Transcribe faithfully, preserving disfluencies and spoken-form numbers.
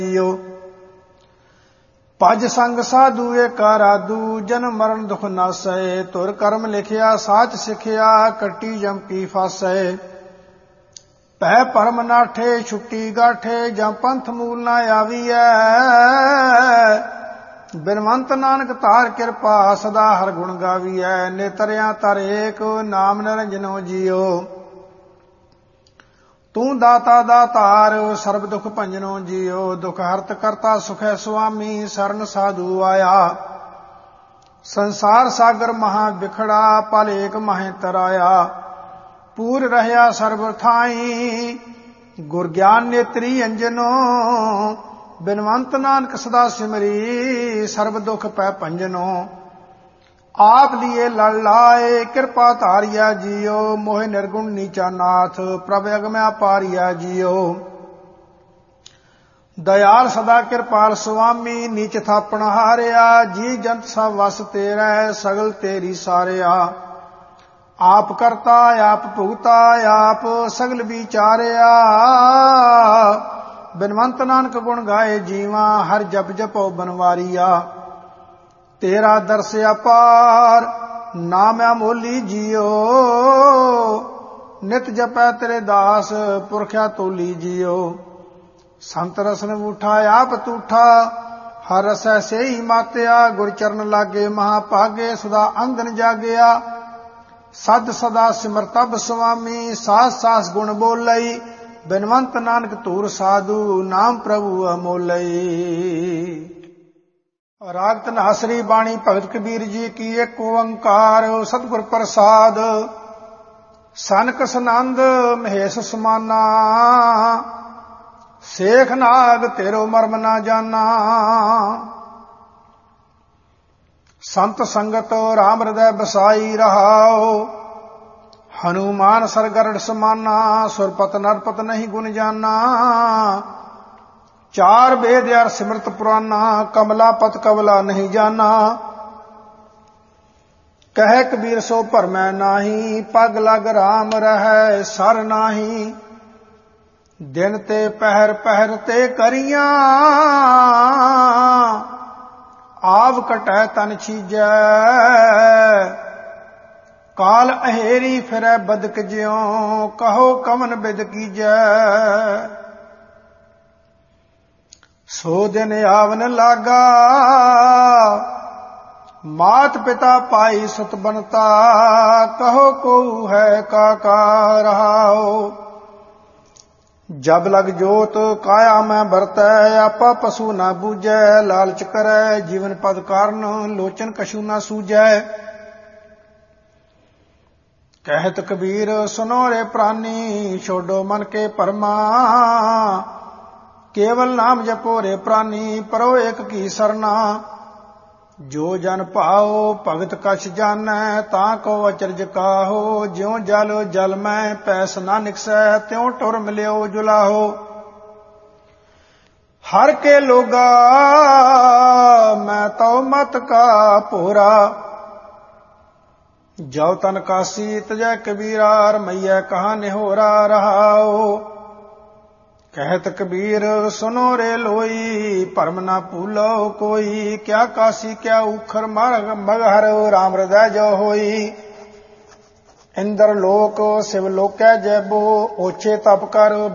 JIO. ਭਜ ਸੰਗ ਸਾਧੂ ਏਕਾ ਰਾਧੂ, ਜਨਮ ਮਰਨ ਦੁਖ ਨਾਸੈ। ਧੁਰ ਕਰਮ ਲਿਖਿਆ ਸਾਚ ਸਿਖਿਆ, ਕੱਟੀ ਜੰਪੀ ਫਾਸੈ। ਭੈ ਭਰਮ ਨਾਠੇ ਛੁੱਟੀ ਗਾਠੇ, ਜਾਂ ਪੰਥ ਮੂਲ ਨਾ ਆਵੀਐ। ਬਿਨਵੰਤ ਨਾਨਕ ਧਾਰ ਕਿਰਪਾ, ਸਦਾ ਹਰ ਗੁਣ ਗਾਵੀਐ। ਨੇਤਰਿਆਂ ਤਰ ਏਕ, ਨਾਮ ਨਿਰੰਜਨੋ ਜੀਓ। ਤੂੰ ਦਾਤਾ ਦਾਤਾਰ, ਸਰਬ ਦੁਖ ਭੰਜਨੋ ਜੀਓ। ਦੁਖ ਹਰਤ ਕਰਤਾ ਸੁਖੈ ਸੁਆਮੀ, ਸਰਨ ਸਾਧੂ ਆਇਆ। ਸੰਸਾਰ ਸਾਗਰ ਮਹਾ ਬਿਖੜਾ, ਪਲ ਏਕ ਮਹਿ ਤਰਾਇਆ। ਪੂਰ ਰਹਿਆ ਸਰਬ ਥਾਈ, ਗੁਰ ਗਿਆਨ ਨੇਤਰੀ ਅੰਜਨੋ। ਬਿਨਵੰਤ ਨਾਨਕ ਸਦਾ ਸਿਮਰੀ, ਸਰਬ ਦੁਖ ਪੈ ਭੰਜਨੋ। ਆਪ ਲੀਏ ਲੜ ਲਾਏ, ਕਿਰਪਾ ਧਾਰਿਆ ਜੀਓ। ਮੋਹਿ ਨਿਰਗੁਣ ਨੀਚਾ ਨਾਥ, ਪ੍ਰਭ ਅਗਮਿ ਅਪਾਰਿਆ ਜੀਓ। ਦਇਆਲ ਸਦਾ ਕਿਰਪਾਲ ਸੁਆਮੀ, ਨੀਚ ਥਾਪਣ ਹਾਰਿਆ। ਜੀ ਜੰਤ ਸਭ ਵਸ ਤੇਰਾ, ਸਗਲ ਤੇਰੀ ਸਾਰਿਆ। ਆਪ ਕਰਤਾ ਆਪ ਭੁਗਤਾ, ਆਪ ਸਗਲ ਵਿਚਾਰਿਆ। ਬਿਨਵੰਤ ਨਾਨਕ ਗੁਣ ਗਾਏ ਜੀਵਾ, ਹਰ ਜਪ ਜਪੋ ਬਨਵਾਰੀਆ। ਤੇਰਾ ਦਰਸ ਅਪਾਰ, ਨਾਮ ਅਮੋਲੀ ਜੀਓ। ਨਿਤ ਜਪੈ ਤੇਰੇ ਦਾਸ, ਪੁਰਖਿਆ ਤੋਲੀ ਜੀਓ। ਸੰਤ ਰਸਨ ਉਠਾ ਆਪ ਤੂਠਾ, ਹਰ ਰਸੈ ਸੇਈ ਮਾਤਿਆ। ਗੁਰ ਚਰਨ ਲਾਗੇ ਮਹਾ ਭਾਗੇ, ਸਦਾ ਅੰਗਨ ਜਾਗਿਆ। ਸਦ ਸਦਾ ਸਿਮਰ ਤਬ ਸੁਆਮੀ, ਸਾਸ ਸਾਸ ਗੁਣ ਬੋਲਈ। ਬਿਨਵੰਤ ਨਾਨਕ ਧੂਰ ਸਾਧੂ, ਨਾਮ ਪ੍ਰਭੂ ਅਮੋਲਈ। ਰਾਗ ਧਨਾਸਰੀ ਬਾਣੀ ਭਗਤ ਕਬੀਰ ਜੀ ਕੀ। ਇੱਕ ਓੰਕਾਰ ਸਤਿਗੁਰ ਪ੍ਰਸਾਦ। ਸਨਕ ਸਨੰਦ ਮਹੇਸ਼ ਸਮਾਨਾ, ਸੇਖ ਨਾਗ ਤੇਰੋ ਮਰਮ ਨਾ ਜਾਨਾ। ਸੰਤ ਸੰਗਤ ਰਾਮ ਹਿਰਦੈ ਬਸਾਈ ਰਹਾਓ। ਹਨੂਮਾਨ ਸਰਗਰੜ ਸਮਾਨਾ, ਸੁਰਪਤ ਨਰਪਤ ਨਹੀਂ ਗੁਣ ਜਾਨਾ। ਚਾਰ ਵੇਦ ਅਰ ਸਿਮਰਤ ਪੁਰਾਨਾ, ਕਮਲਾ ਪਤ ਕਵਲਾ ਨਹੀਂ ਜਾਨਾ। ਕਹਿ ਕਬੀਰ ਸੋ ਭਰਮੈ ਨਾਹੀ, ਪਗ ਲਗ ਰਾਮ ਰਹੈ ਸਰ ਨਾਹੀ। ਦਿਨ ਤੇ ਪਹਿਰ ਪਹਿਰ ਤੇ ਕਰੀਆਂ, ਆਵ ਕਟੈ ਤਨ ਛੀਜੈ। ਕਾਲ ਅਹੇਰੀ ਫਿਰੈ ਬਦਕ ਜਿਉ, ਕਹੋ ਕਵਨ ਬਿਦ ਕੀਜੈ। ਸੋ ਦਿਨ ਆਵਨ ਲਾਗਾ, ਮਾਤ ਪਿਤਾ ਪਾਈ ਸੁਤ ਬਨਤਾ। ਕਹੋ ਕੋ ਹੈ ਕਾਕਾ ਰਹਾਓ। ਜਬ ਲਗ ਜੋਤ ਕਾਇਆ ਮੈਂ ਵਰਤੈ, ਆਪਾ ਪਸੂ ਨਾ ਬੂਝੈ। ਲਾਲਚ ਕਰੈ ਜੀਵਨ ਪਦ ਕਾਰਨ, ਲੋਚਨ ਕਛੂ ਨਾ ਸੂਝੈ। ਕਹਿਤ ਕਬੀਰ ਸੁਨੋ ਰੇ ਪ੍ਰਾਨੀ, ਛੋਡੋ ਮਨ ਕੇ ਭਰਮਾ। ਕੇਵਲ ਨਾਮ ਜਪੋ ਰੇ ਪ੍ਰਾਨੀ, ਪਰੋ ਏਕ ਕੀ ਸਰਨਾ। ਜੋ ਜਨ ਭਾਓ ਭਗਤ ਕਛ ਜਾਣੈ, ਤਾਂ ਕੋ ਅਚਰਜ ਕਾਹੋ। ਜਿਉ ਜਲ ਜਲ ਮੈਂ ਪੈਸ ਨਾ ਨਿਕਸੈ, ਤਿਉ ਟੁਰ ਮਿਲਿਓ ਜੁਲਾਹੋ। ਹਰ ਕੇ ਲੋਗਾ ਮੈਂ ਤਉ ਮਤ ਕਾ ਭੋਰਾ। ਜਉ ਤਨ ਕਾਸੀ ਤਜੈ ਕਬੀਰਾ, ਰਮਈਐ ਕਹਾ ਨਿਹੋਰਾ ਰਹਾਓ। ਕਹਿਤ ਕਬੀਰ ਸੁਨੋ ਰੇ ਲੋਈ, ਭਰਮ ਨਾ ਭੂਲੋ ਕੋਈ। ਕਿਆ ਕਾਸੀ ਕਿਆ ਊਖਰ ਮਗਹਰ, ਰਾਮ ਹਿਰਦੈ ਜੋ ਹੋਈ। ਇੰਦਰ ਲੋਕ ਸਿਵ ਲੋਕੈ ਜੈਬੋ, ਓਛੇ ਤਪ ਕਰ